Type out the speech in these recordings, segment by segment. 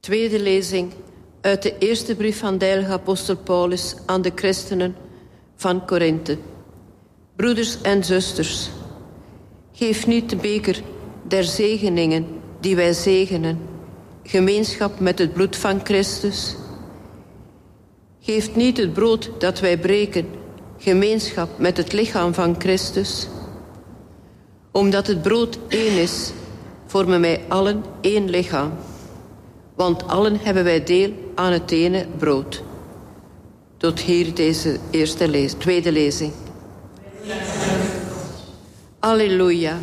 Tweede lezing uit de eerste brief van de heilige apostel Paulus aan de christenen van Korinthe. Broeders en zusters, geef niet de beker der zegeningen die wij zegenen, gemeenschap met het bloed van Christus. Geef niet het brood dat wij breken, gemeenschap met het lichaam van Christus. Omdat het brood één is, vormen wij allen één lichaam. Want allen hebben wij deel aan het ene brood. Tot hier deze tweede lezing. Alleluia.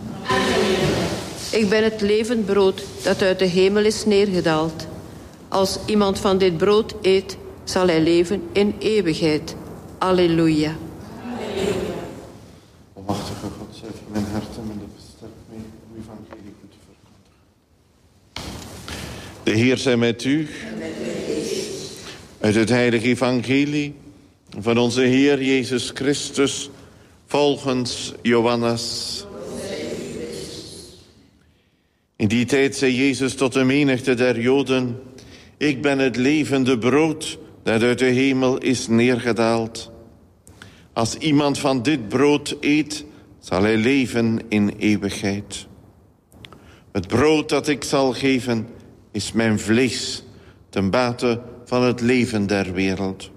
Ik ben het levend brood dat uit de hemel is neergedaald. Als iemand van dit brood eet, zal hij leven in eeuwigheid. Alleluia. Almachtige God, zuiver mijn hart en mijn lippen, sterk mij om uw evangelie goed te verkondigen. De Heer zij met u. Uit het heilige evangelie van onze Heer Jezus Christus volgens Johannes. In die tijd zei Jezus tot de menigte der Joden: ik ben het levende brood dat uit de hemel is neergedaald. Als iemand van dit brood eet, zal hij leven in eeuwigheid. Het brood dat ik zal geven is mijn vlees, ten bate van het leven der wereld.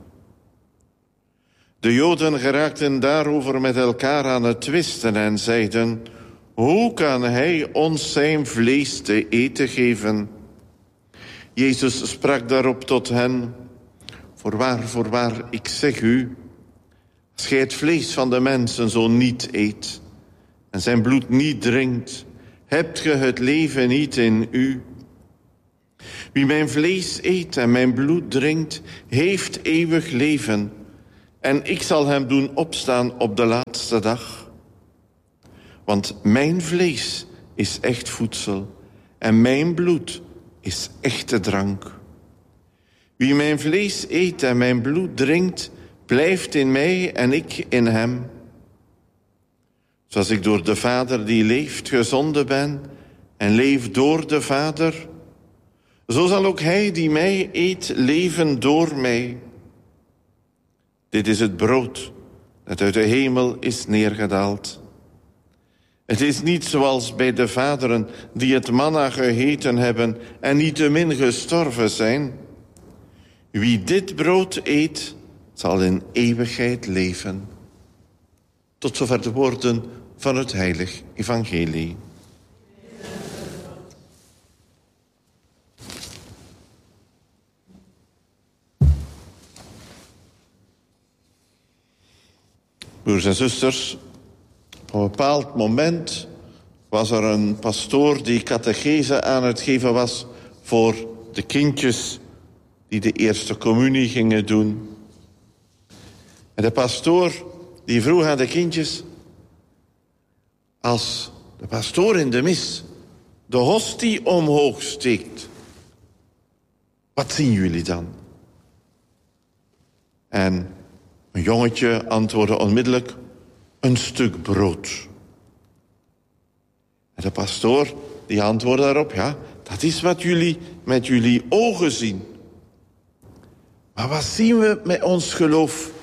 De Joden geraakten daarover met elkaar aan het twisten en zeiden: hoe kan hij ons zijn vlees te eten geven? Jezus sprak daarop tot hen: voorwaar, ik zeg u, als gij het vlees van de mensen zo niet eet en zijn bloed niet drinkt, hebt ge het leven niet in u. Wie mijn vlees eet en mijn bloed drinkt, heeft eeuwig leven, en ik zal hem doen opstaan op de laatste dag. Want mijn vlees is echt voedsel en mijn bloed is echte drank. Wie mijn vlees eet en mijn bloed drinkt, blijft in mij en ik in hem. Zoals ik door de Vader die leeft gezonden ben en leef door de Vader, zo zal ook hij die mij eet leven door mij. Dit is het brood dat uit de hemel is neergedaald. Het is niet zoals bij de vaderen die het manna gegeten hebben en niettemin gestorven zijn. Wie dit brood eet, zal in eeuwigheid leven. Tot zover de woorden van het heilig evangelie. Broers en zusters, op een bepaald moment was er een pastoor die catechese aan het geven was voor de kindjes die de eerste communie gingen doen. En de pastoor die vroeg aan de kindjes: als de pastoor in de mis de hostie omhoog steekt, wat zien jullie dan? En een jongetje antwoordde onmiddellijk: een stuk brood. En de pastoor die antwoordde daarop: ja, dat is wat jullie met jullie ogen zien. Maar wat zien we met ons geloof?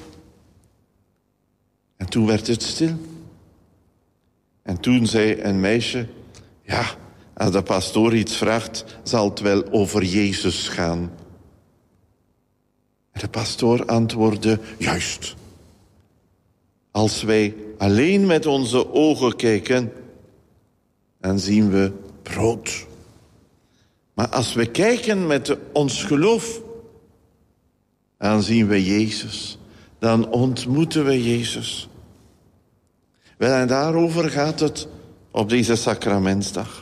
En toen werd het stil. En toen zei een meisje: ja, als de pastoor iets vraagt, zal het wel over Jezus gaan. En de pastoor antwoordde: juist. Als wij alleen met onze ogen kijken, dan zien we brood. Maar als we kijken met ons geloof, dan zien we Jezus. Dan ontmoeten we Jezus. Wel, en daarover gaat het op deze sacramentsdag.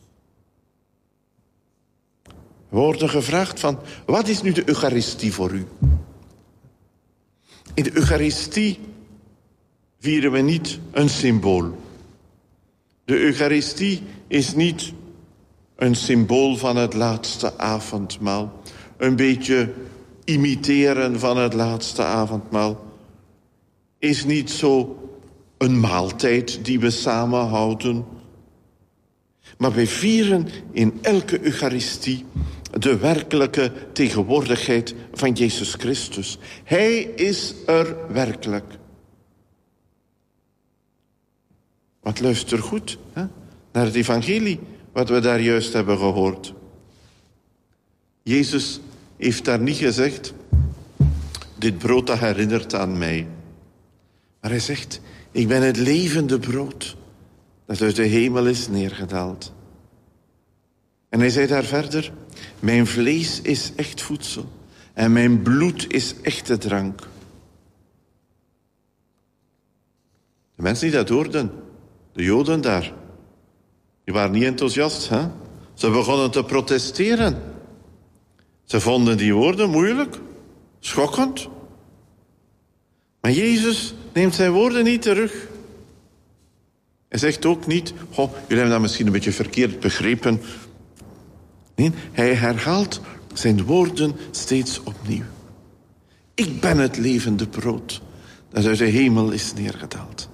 We worden gevraagd van: wat is nu de Eucharistie voor u? In de Eucharistie vieren we niet een symbool. De Eucharistie is niet een symbool van het laatste avondmaal. Een beetje imiteren van het laatste avondmaal. Is niet zo een maaltijd die we samen houden. Maar wij vieren in elke Eucharistie de werkelijke tegenwoordigheid van Jezus Christus. Hij is er werkelijk. Want luister goed naar het evangelie, wat we daar juist hebben gehoord. Jezus heeft daar niet gezegd, dit brood dat herinnert aan mij. Maar hij zegt, ik ben het levende brood dat uit de hemel is neergedaald. En hij zei daar verder, mijn vlees is echt voedsel en mijn bloed is echte drank. De mensen die dat hoorden, de Joden daar, die waren niet enthousiast. Hè? Ze begonnen te protesteren. Ze vonden die woorden moeilijk, schokkend. Maar Jezus neemt zijn woorden niet terug. Hij zegt ook niet, jullie hebben dat misschien een beetje verkeerd begrepen. Nee, hij herhaalt zijn woorden steeds opnieuw. Ik ben het levende brood dat uit de hemel is neergedaald.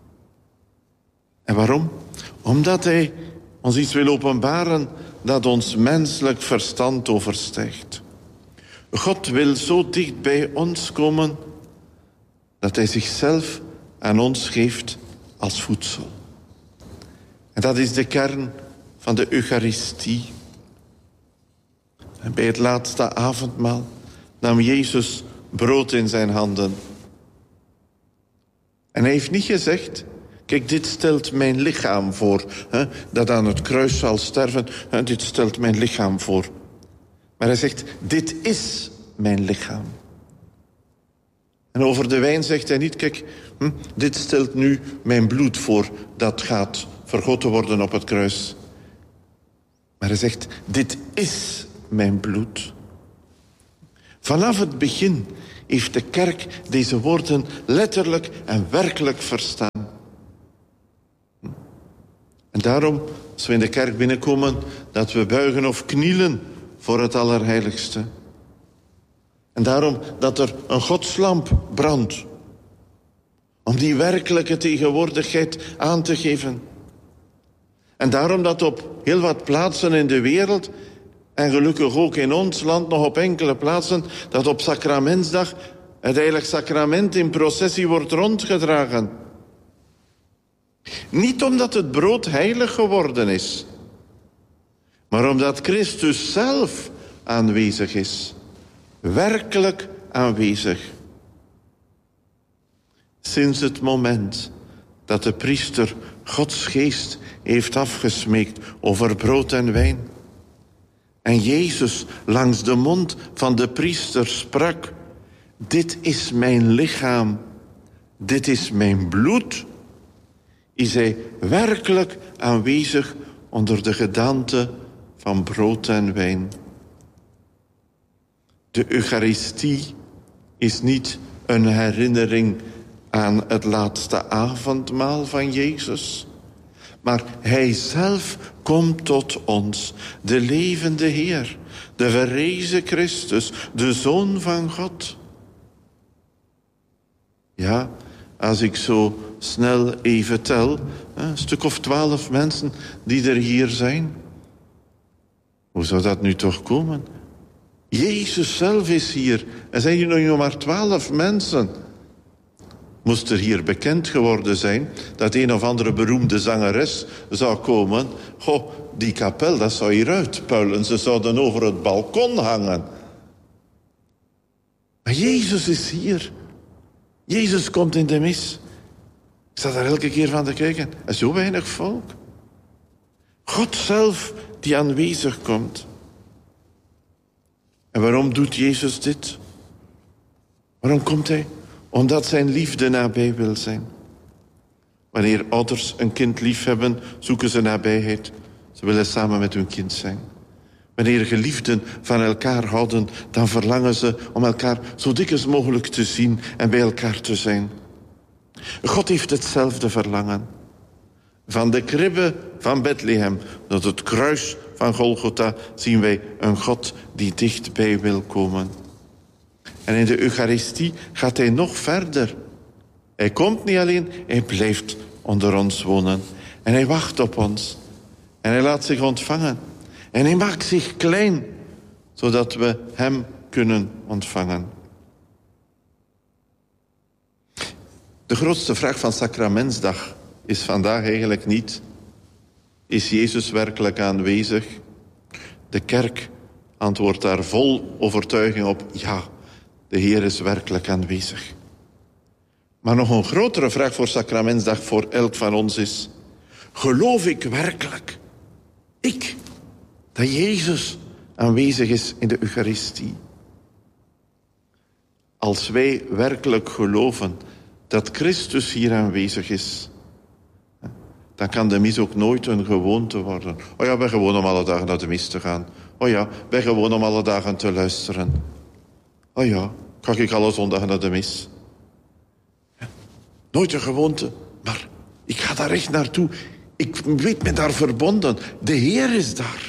En waarom? Omdat hij ons iets wil openbaren dat ons menselijk verstand overstijgt. God wil zo dicht bij ons komen dat hij zichzelf aan ons geeft als voedsel. En dat is de kern van de Eucharistie. En bij het laatste avondmaal nam Jezus brood in zijn handen. En hij heeft niet gezegd, kijk, dit stelt mijn lichaam voor, dat aan het kruis zal sterven. Dit stelt mijn lichaam voor. Maar hij zegt, dit is mijn lichaam. En over de wijn zegt hij niet, kijk, dit stelt nu mijn bloed voor, dat gaat vergoten worden op het kruis. Maar hij zegt, dit is mijn bloed. Vanaf het begin heeft de kerk deze woorden letterlijk en werkelijk verstaan. En daarom, als we in de kerk binnenkomen, dat we buigen of knielen voor het Allerheiligste. En daarom dat er een godslamp brandt. Om die werkelijke tegenwoordigheid aan te geven. En daarom dat op heel wat plaatsen in de wereld, en gelukkig ook in ons land nog op enkele plaatsen, dat op Sacramentsdag het heilig sacrament in processie wordt rondgedragen. Niet omdat het brood heilig geworden is, maar omdat Christus zelf aanwezig is. Werkelijk aanwezig. Sinds het moment dat de priester Gods geest heeft afgesmeekt over brood en wijn. En Jezus langs de mond van de priester sprak, dit is mijn lichaam, dit is mijn bloed, is hij werkelijk aanwezig onder de gedaante van brood en wijn. De Eucharistie is niet een herinnering aan het laatste avondmaal van Jezus, maar hij zelf komt tot ons, de levende Heer, de verrezen Christus, de Zoon van God. Ja, als ik zo snel even tel, een stuk of 12 mensen die er hier zijn. Hoe zou dat nu toch komen? Jezus zelf is hier. Er zijn hier nog maar 12 mensen. Moest er hier bekend geworden zijn dat een of andere beroemde zangeres zou komen. Goh, die kapel, dat zou hier uitpuilen. Ze zouden over het balkon hangen. Maar Jezus is hier. Jezus komt in de mis. Ik sta daar elke keer van te kijken. Er is zo weinig volk. God zelf die aanwezig komt. En waarom doet Jezus dit? Waarom komt hij? Omdat zijn liefde nabij wil zijn. Wanneer ouders een kind lief hebben, zoeken ze nabijheid. Ze willen samen met hun kind zijn. Wanneer geliefden van elkaar houden, dan verlangen ze om elkaar zo dikwijls mogelijk te zien en bij elkaar te zijn. God heeft hetzelfde verlangen. Van de kribbe van Bethlehem tot het kruis van Golgotha zien wij een God die dichtbij wil komen. En in de Eucharistie gaat hij nog verder. Hij komt niet alleen, hij blijft onder ons wonen. En hij wacht op ons. En hij laat zich ontvangen. En hij maakt zich klein, zodat we hem kunnen ontvangen. De grootste vraag van Sacramentsdag is vandaag eigenlijk niet: is Jezus werkelijk aanwezig? De kerk antwoordt daar vol overtuiging op: ja, de Heer is werkelijk aanwezig. Maar nog een grotere vraag voor Sacramentsdag voor elk van ons is: geloof ik werkelijk, dat Jezus aanwezig is in de Eucharistie? Als wij werkelijk geloven dat Christus hier aanwezig is, dan kan de mis ook nooit een gewoonte worden. Oh ja, wij gewoon om alle dagen naar de mis te gaan. Oh ja, wij gewoon om alle dagen te luisteren. Oh ja, ga ik alle zondagen naar de mis. Nooit een gewoonte, maar ik ga daar echt naartoe. Ik weet me daar verbonden. De Heer is daar.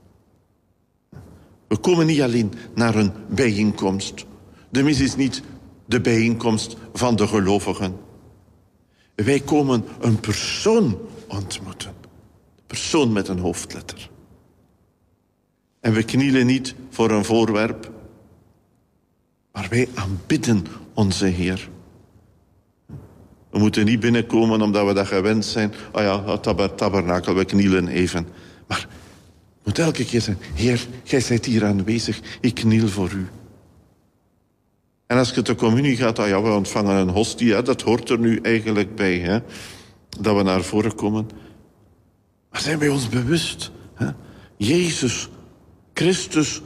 We komen niet alleen naar een bijeenkomst. De mis is niet de bijeenkomst van de gelovigen. Wij komen een persoon ontmoeten. Een persoon met een hoofdletter. En we knielen niet voor een voorwerp, maar wij aanbidden onze Heer. We moeten niet binnenkomen omdat we dat gewend zijn. Oh ja, het tabernakel, we knielen even. Maar het moet elke keer zijn: Heer, gij zijt hier aanwezig, ik kniel voor u. En als je de communie gaat, oh ja, we ontvangen een hostie, hè, dat hoort er nu eigenlijk bij, hè, dat we naar voren komen. Maar zijn wij ons bewust? Hè? Jezus, Christus,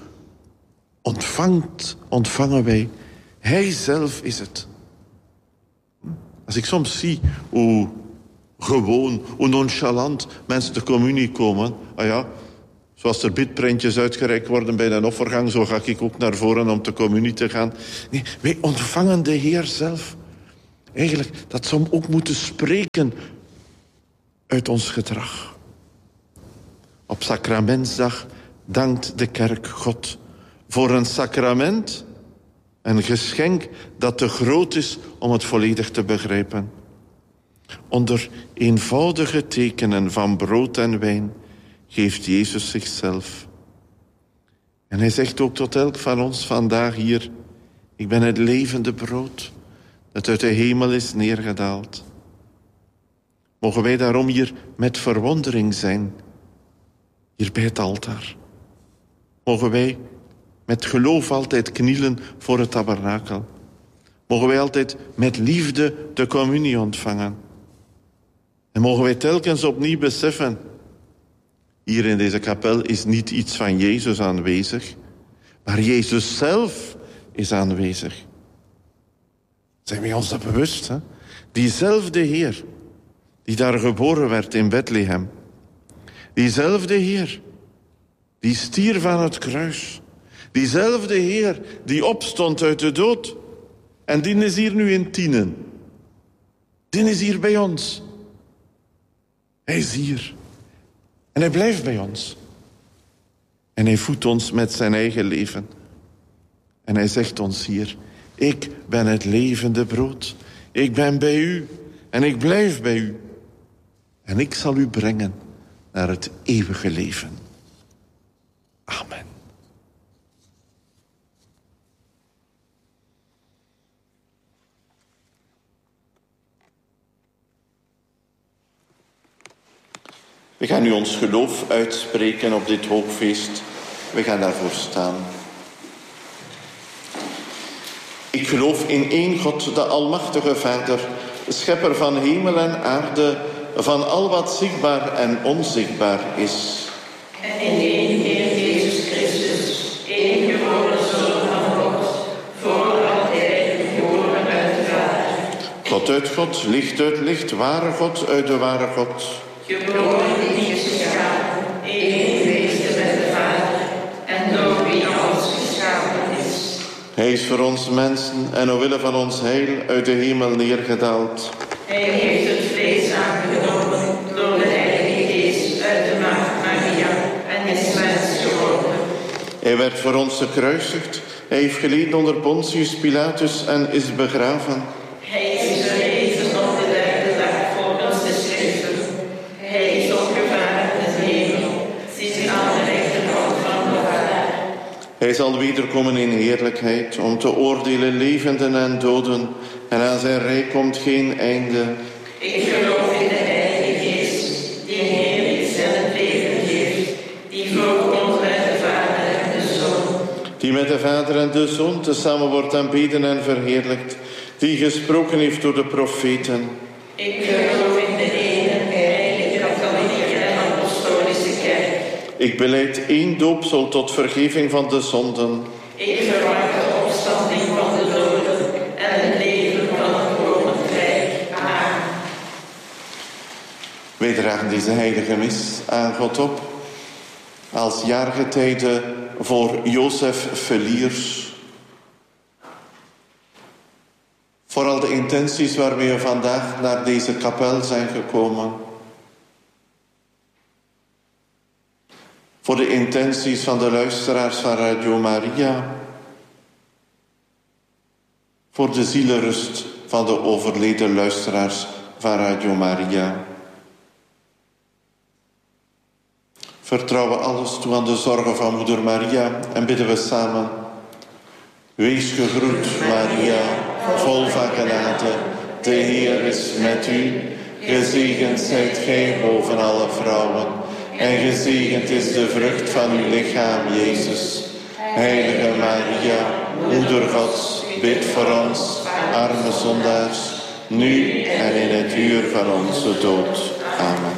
ontvangen wij. Hij zelf is het. Als ik soms zie hoe gewoon, hoe nonchalant mensen de communie komen, ah ja, zoals er bidprentjes uitgereikt worden bij een offergang, zo ga ik ook naar voren om de communie te gaan. Nee, wij ontvangen de Heer zelf. Eigenlijk, dat zou ook moeten spreken uit ons gedrag. Op Sacramentsdag dankt de kerk God voor een sacrament, een geschenk dat te groot is om het volledig te begrijpen. Onder eenvoudige tekenen van brood en wijn geeft Jezus zichzelf. En hij zegt ook tot elk van ons vandaag hier: ik ben het levende brood dat uit de hemel is neergedaald. Mogen wij daarom hier met verwondering zijn, hier bij het altaar. Mogen wij met geloof altijd knielen voor het tabernakel. Mogen wij altijd met liefde de communie ontvangen. En mogen wij telkens opnieuw beseffen: hier in deze kapel is niet iets van Jezus aanwezig, maar Jezus zelf is aanwezig. Zijn wij ons dat bewust? Hè? Diezelfde Heer die daar geboren werd in Bethlehem. Diezelfde Heer die stierf aan het kruis. Diezelfde Heer die opstond uit de dood. En die is hier nu in Tienen. Die is hier bij ons. Hij is hier. En hij blijft bij ons. En hij voedt ons met zijn eigen leven. En hij zegt ons hier: ik ben het levende brood. Ik ben bij u. En ik blijf bij u. En ik zal u brengen naar het eeuwige leven. Amen. We gaan nu ons geloof uitspreken op dit hoogfeest. We gaan daarvoor staan. Ik geloof in één God, de almachtige Vader, schepper van hemel en aarde, van al wat zichtbaar en onzichtbaar is. En in één Heer Jezus Christus, één geboren Zoon van God, voor altijd geboren uit de Vader. God uit God, licht uit licht, ware God uit de ware God. Geboren niet geschapen, één wezen met de Vader, en door wie alles geschapen is. Hij is voor ons mensen en omwille van ons heil uit de hemel neergedaald. Hij heeft het vlees aangenomen door de Heilige Geest uit de maagd Maria en is mens geworden. Hij werd voor ons gekruisigd. Hij heeft geleden onder Pontius Pilatus en is begraven. Hij is verrezen op de derde dag volgens de Schriften. Hij is opgevaren in het hemel Hij zal wederkomen in heerlijkheid om te oordelen levenden en doden. En aan zijn rijk komt geen einde. Ik geloof in de Heilige Geest, die heilig en het leven geeft, die voorkomt met de Vader en de Zoon. Die met de Vader en de Zoon tezamen wordt aanbeden en verheerlijkt. Die gesproken heeft door de profeten. Ik geloof in de ene heilige katholieke en apostolische kerk. Ik belijd één doopsel tot vergeving van de zonden. Ik verwacht de opstanding van de doden en het leven van het koninkrijk. Amen. Wij dragen deze heilige mis aan God op als jaargetijde voor Jozef Veliers. Vooral de intenties waarmee we vandaag naar deze kapel zijn gekomen. Voor de intenties van de luisteraars van Radio Maria. Voor de zielenrust van de overleden luisteraars van Radio Maria. Vertrouwen alles toe aan de zorgen van Moeder Maria en bidden we samen. Wees gegroet, Maria, vol van genade. De Heer is met u. Gezegend zijt gij boven alle vrouwen. En gezegend is de vrucht van uw lichaam, Jezus. Heilige Maria, Moeder Gods, bid voor ons, arme zondaars, nu en in het uur van onze dood. Amen.